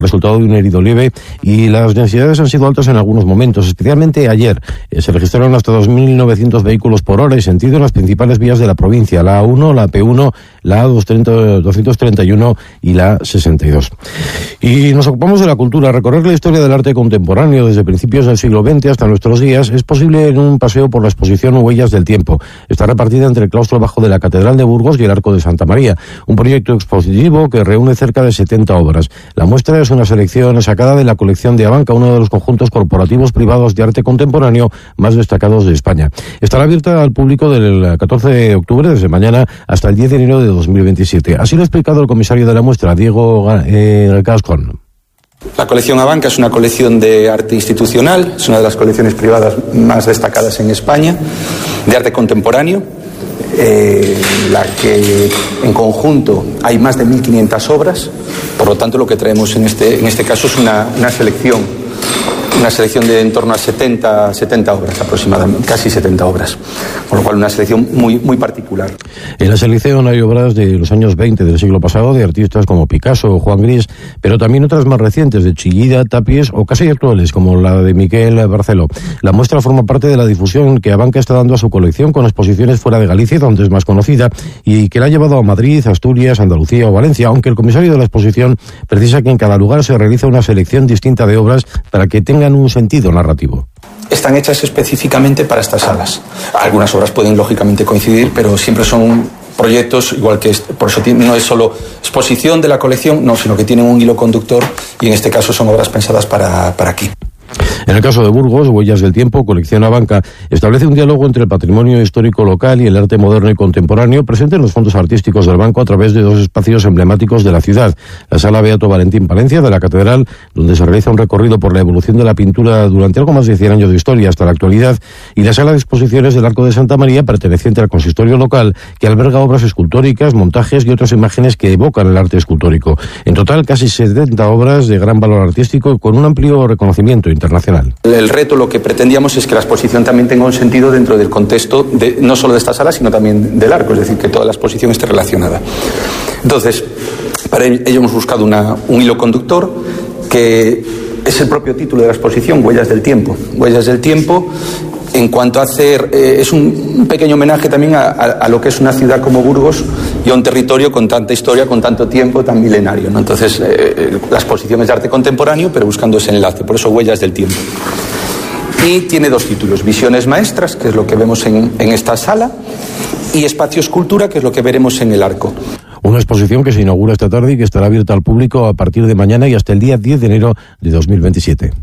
resultado de un herido leve, y las densidades han sido altas en algunos momentos, especialmente ayer. Se registraron hasta 2.900 vehículos por hora y sentido en las principales vías de la provincia, la A1, la P1, la A231 y la 62. Y nos ocupamos de la cultura. Recorrer la historia del arte contemporáneo desde principios del siglo XX hasta nuestros días es posible en un paseo por la exposición Huellas del Tiempo. Está repartida entre el claustro bajo de la Catedral de Burgos y el Arco de Santa María, un proyecto expositivo que reúne cerca de 70 obras. La muestra es una selección sacada de la colección de Abanca, uno de los conjuntos corporativos privados de arte contemporáneo más destacados de España. Estará abierta al público del 14 de octubre, desde mañana, hasta el 10 de enero de 2027. Así lo ha explicado el comisario de la muestra, Diego Gascón. La colección Abanca es una colección de arte institucional, es una de las colecciones privadas más destacadas en España, de arte contemporáneo, la que en conjunto hay más de 1.500 obras. Por lo tanto, lo que traemos en este caso es una selección de en torno a 70 obras aproximadamente, casi 70 obras, con lo cual una selección muy particular. En la selección hay obras de los años 20 del siglo pasado de artistas como Picasso o Juan Gris, pero también otras más recientes de Chillida, Tapies o casi actuales como la de Miquel Barceló. La muestra forma parte de la difusión que Abanca está dando a su colección con exposiciones fuera de Galicia, donde es más conocida, y que la ha llevado a Madrid, Asturias, Andalucía o Valencia, aunque el comisario de la exposición precisa que en cada lugar se realiza una selección distinta de obras para que tengan un sentido narrativo. Están hechas específicamente para estas salas. Algunas obras pueden lógicamente coincidir, pero siempre son proyectos, igual que por eso no es solo exposición de la colección, no, sino que tienen un hilo conductor, y en este caso son obras pensadas para aquí. En el caso de Burgos, Huellas del Tiempo, colección Abanca, establece un diálogo entre el patrimonio histórico local y el arte moderno y contemporáneo presente en los fondos artísticos del banco a través de dos espacios emblemáticos de la ciudad. La Sala Beato Valentín Palencia de la Catedral, donde se realiza un recorrido por la evolución de la pintura durante algo más de 100 años de historia hasta la actualidad, y la Sala de Exposiciones del Arco de Santa María, perteneciente al consistorio local, que alberga obras escultóricas, montajes y otras imágenes que evocan el arte escultórico. En total, casi 70 obras de gran valor artístico con un amplio reconocimiento internacional. El reto, lo que pretendíamos es que la exposición también tenga un sentido dentro del contexto no solo de esta sala, sino también del arco, es decir, que toda la exposición esté relacionada. Entonces, para ello hemos buscado un hilo conductor que es el propio título de la exposición, Huellas del Tiempo. Huellas del Tiempo, en cuanto a hacer, es un pequeño homenaje también a lo que es una ciudad como Burgos y a un territorio con tanta historia, con tanto tiempo, tan milenario, ¿no? Entonces, la exposición es de arte contemporáneo, pero buscando ese enlace, por eso Huellas del Tiempo. Y tiene dos títulos: Visiones Maestras, que es lo que vemos en esta sala, y Espacio Escultura, que es lo que veremos en el arco. Una exposición que se inaugura esta tarde y que estará abierta al público a partir de mañana y hasta el día 10 de enero de 2027.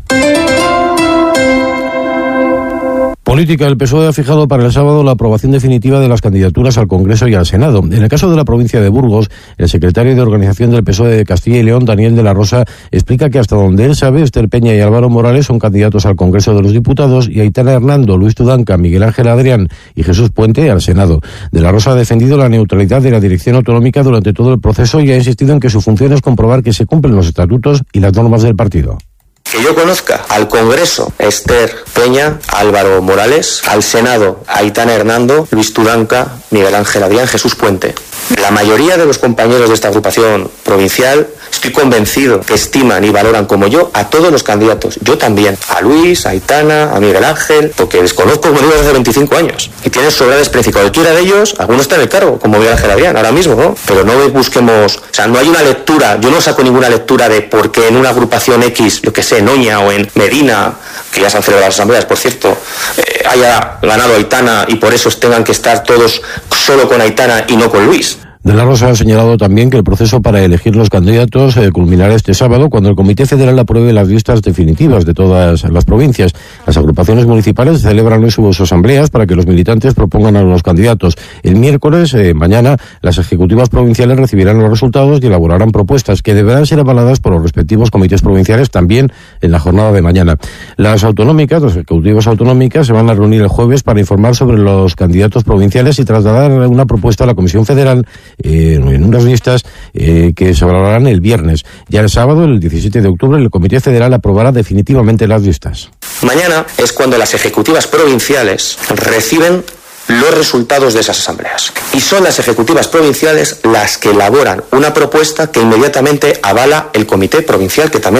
Política. El PSOE ha fijado para el sábado la aprobación definitiva de las candidaturas al Congreso y al Senado. En el caso de la provincia de Burgos, el secretario de organización del PSOE de Castilla y León, Daniel de la Rosa, explica que hasta donde él sabe, Esther Peña y Álvaro Morales son candidatos al Congreso de los Diputados y Aitana Hernando, Luis Tudanca, Miguel Ángel Adrián y Jesús Puente al Senado. De la Rosa ha defendido la neutralidad de la dirección autonómica durante todo el proceso y ha insistido en que su función es comprobar que se cumplen los estatutos y las normas del partido. Que yo conozca al Congreso Esther Peña, Álvaro Morales, al Senado Aitana Hernando, Luis Tudanca, Miguel Ángel Adrián, Jesús Puente. La mayoría de los compañeros de esta agrupación provincial, estoy convencido que estiman y valoran como yo a todos los candidatos. Yo también, a Luis, a Aitana, a Miguel Ángel, porque les conozco como digo desde hace 25 años. Y tienen sobra desprecio. Cualquiera de ellos, alguno está en el cargo, como Miguel Ángel Adrián, ahora mismo, ¿no? Pero no busquemos, o sea, no hay una lectura, yo no saco ninguna lectura de por qué en una agrupación X, yo que sé, en Oña o en Medina, que ya se han celebrado las asambleas, por cierto, haya ganado Aitana y por eso tengan que estar todos solo con Aitana y no con Luis. De la Rosa ha señalado también que el proceso para elegir los candidatos culminará este sábado cuando el Comité Federal apruebe las listas definitivas de todas las provincias. Las agrupaciones municipales celebran hoy sus asambleas para que los militantes propongan a los candidatos. El miércoles, mañana, las ejecutivas provinciales recibirán los resultados y elaborarán propuestas que deberán ser avaladas por los respectivos comités provinciales también en la jornada de mañana. Las ejecutivas autonómicas se van a reunir el jueves para informar sobre los candidatos provinciales y trasladar una propuesta a la Comisión Federal en unas listas que se valorarán el viernes. Ya el sábado, el 17 de octubre, el Comité Federal aprobará definitivamente las listas. Mañana es cuando las ejecutivas provinciales reciben los resultados de esas asambleas. Y son las ejecutivas provinciales las que elaboran una propuesta que inmediatamente avala el comité provincial, que también